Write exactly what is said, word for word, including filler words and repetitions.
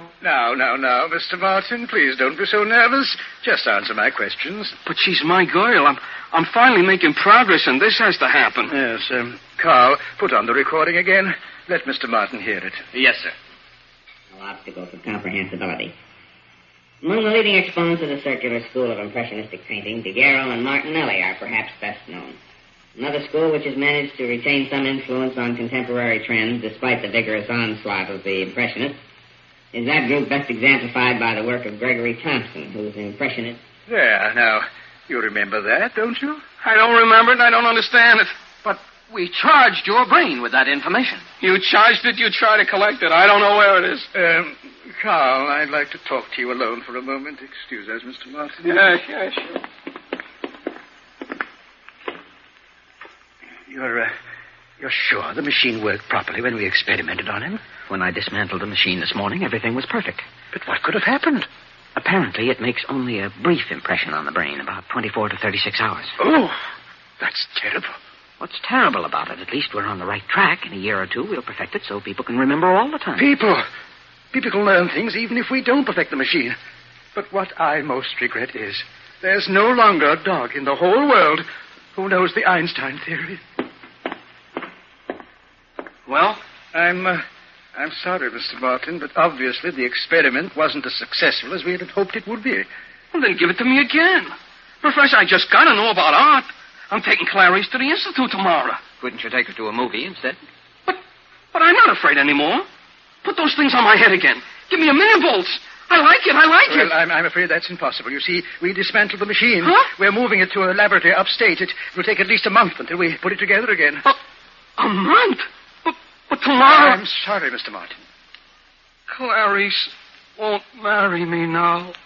Now, now, now, Mister Martin, please don't be so nervous. Just answer my questions. But she's my girl. I'm, I'm finally making progress, and this has to happen. Yes, um, Carl, put on the recording again. Let Mister Martin hear it. Yes, sir. No obstacles of comprehensibility. Among the leading exponents of the circular school of impressionistic painting, Daguerre and Martinelli are perhaps best known. Another school which has managed to retain some influence on contemporary trends despite the vigorous onslaught of the Impressionists is that group best exemplified by the work of Gregory Thompson, who's an impressionist. There, now, you remember that, don't you? I don't remember it, and I don't understand it. But we charged your brain with that information. You charged it, you try to collect it. I don't know where it is. Um, Carl, I'd like to talk to you alone for a moment. Excuse us, Mister Martin. Yeah, yeah, sure. You're, uh, you're sure the machine worked properly when we experimented on him? When I dismantled the machine this morning, everything was perfect. But what could have happened? Apparently, it makes only a brief impression on the brain, about twenty-four to thirty-six hours. Oh, that's terrible. What's terrible about it? At least we're on the right track. In a year or two, we'll perfect it so people can remember all the time. People! People can learn things even if we don't perfect the machine. But what I most regret is there's no longer a dog in the whole world who knows the Einstein theory. Well? I'm, uh, I'm sorry, Mister Martin, but obviously the experiment wasn't as successful as we had hoped it would be. Well, then give it to me again. Professor, I just gotta know about art. I'm taking Clarice to the Institute tomorrow. Couldn't you take her to a movie instead? But, but I'm not afraid anymore. Put those things on my head again. Give me a million volts. I like it, I like well, it. I'm, I'm afraid that's impossible. You see, we dismantled the machine. Huh? We're moving it to a laboratory upstate. It will take at least a month until we put it together again. Uh, a month? But, but tomorrow... I'm sorry, Mister Martin. Clarice won't marry me now.